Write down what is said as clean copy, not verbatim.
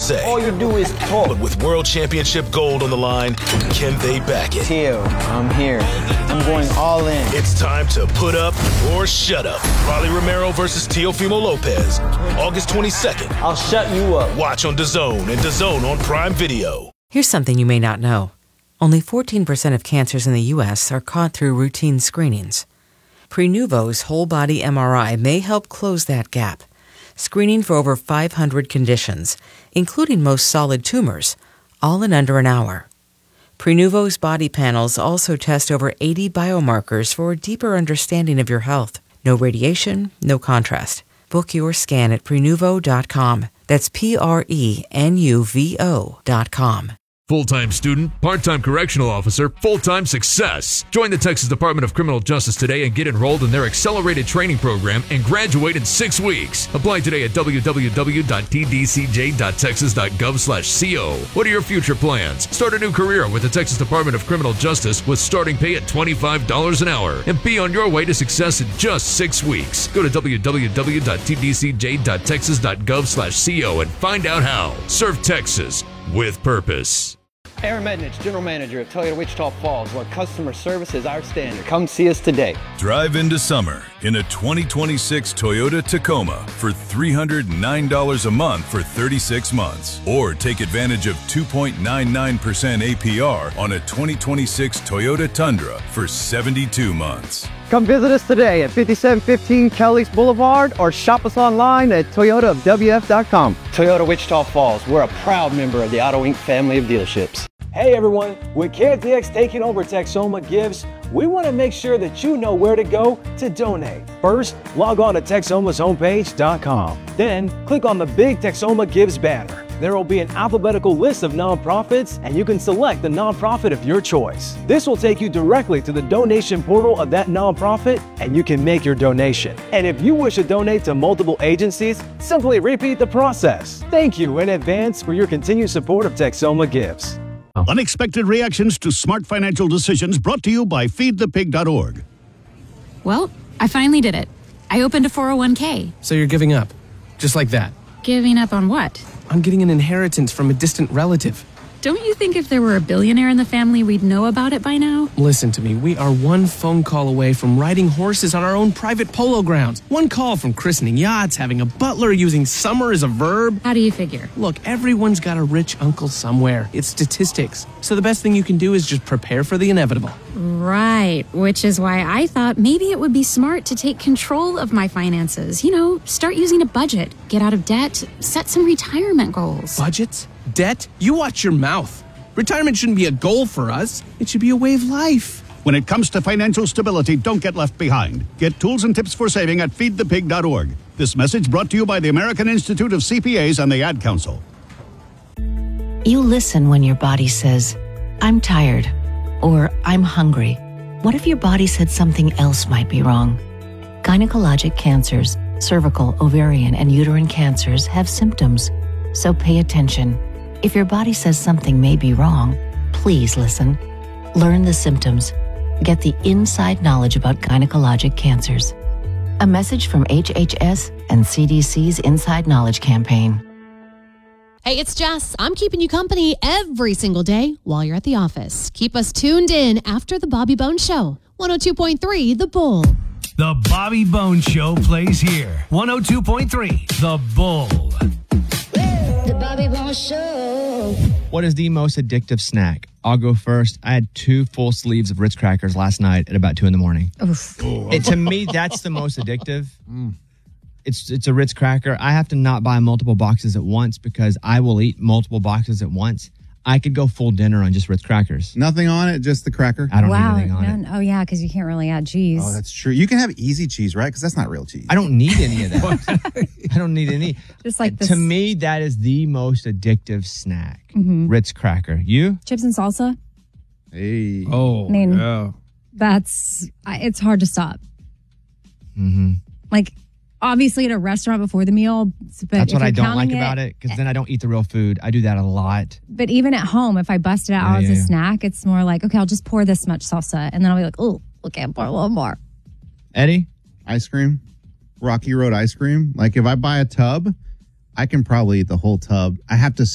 say. All you do is talk. But with World Championship gold on the line, can they back it? Teal, I'm here. I'm going all in. It's time to put up or shut up. Rolly Romero versus Teofimo Lopez, August 22nd. I'll shut you up. Watch on DAZN and DAZN on Prime Video. Here's something you may not know. Only 14% of cancers in the U.S. are caught through routine screenings. Prenuvo's whole-body MRI may help close that gap, screening for over 500 conditions, including most solid tumors, all in under an hour. Prenuvo's body panels also test over 80 biomarkers for a deeper understanding of your health. No radiation, no contrast. Book your scan at Prenuvo.com. That's Prenuvo.com. Full-time student, part-time correctional officer, full-time success. Join the Texas Department of Criminal Justice today and get enrolled in their accelerated training program and graduate in 6 weeks. Apply today at www.tdcj.texas.gov/co. What are your future plans? Start a new career with the Texas Department of Criminal Justice with starting pay at $25 an hour and be on your way to success in just 6 weeks. Go to www.tdcj.texas.gov/co and find out how. Serve Texas with purpose. Aaron Mednich, General Manager at Toyota Wichita Falls, where customer service is our standard. Come see us today. Drive into summer in a 2026 Toyota Tacoma for $309 a month for 36 months. Or take advantage of 2.99% APR on a 2026 Toyota Tundra for 72 months. Come visit us today at 5715 Kelly's Boulevard or shop us online at toyotaofwf.com. Toyota Wichita Falls, we're a proud member of the Auto Inc. family of dealerships. Hey everyone, with CareDx taking over Texoma Gives, we want to make sure that you know where to go to donate. First, log on to Texoma's homepage.com. Then, click on the big Texoma Gives banner. There will be an alphabetical list of nonprofits, and you can select the nonprofit of your choice. This will take you directly to the donation portal of that nonprofit, and you can make your donation. And if you wish to donate to multiple agencies, simply repeat the process. Thank you in advance for your continued support of Texoma Gives. Unexpected reactions to smart financial decisions brought to you by feedthepig.org. Well, I finally did it. I opened a 401k. So you're giving up? Just like that? Giving up on what? I'm getting an inheritance from a distant relative. Don't you think if there were a billionaire in the family, we'd know about it by now? Listen to me. We are one phone call away from riding horses on our own private polo grounds. One call from christening yachts, having a butler, using summer as a verb. How do you figure? Look, everyone's got a rich uncle somewhere. It's statistics. So the best thing you can do is just prepare for the inevitable. Right, which is why I thought maybe it would be smart to take control of my finances. You know, start using a budget, get out of debt, set some retirement goals. Budgets? Debt? You watch your mouth. Retirement shouldn't be a goal for us. It should be a way of life. When it comes to financial stability, don't get left behind. Get tools and tips for saving at feedthepig.org. This message brought to you by the American Institute of CPAs and the Ad Council. You listen when your body says, I'm tired, or I'm hungry. What if your body said something else might be wrong? Gynecologic cancers, cervical, ovarian, and uterine cancers have symptoms, so pay attention. If your body says something may be wrong, please listen. Learn the symptoms. Get the inside knowledge about gynecologic cancers. A message from HHS and CDC's Inside Knowledge campaign. Hey, it's Jess. I'm keeping you company every single day while you're at the office. Keep us tuned in after the Bobby Bones Show. 102.3 The Bull. The Bobby Bones Show plays here. 102.3 The Bull. The Bobby Bones Show. What is the most addictive snack? I'll go first. I had 2 full sleeves of Ritz crackers last night at about 2 a.m. To me, that's the most addictive. It's a Ritz cracker. I have to not buy multiple boxes at once because I will eat multiple boxes at once. I could go full dinner on just Ritz crackers. Nothing on it, just the cracker? I don't need anything on it. Oh, yeah, because you can't really add cheese. Oh, that's true. You can have easy cheese, right? Because that's not real cheese. I don't need any of that. I don't need any. Just like this. To me, that is the most addictive snack. Mhm. Ritz cracker. You? Chips and salsa? Hey. Oh, I mean, yeah. It's hard to stop. Mm-hmm. Like, obviously at a restaurant before the meal. But That's what I don't like counting about it, because then I don't eat the real food. I do that a lot. But even at home, if I bust it out as a snack, it's more like, okay, I'll just pour this much salsa. And then I'll be like, oh, okay, I'll pour a little more. Eddie? Ice cream. Rocky Road ice cream. Like if I buy a tub, I can probably eat the whole tub. I have to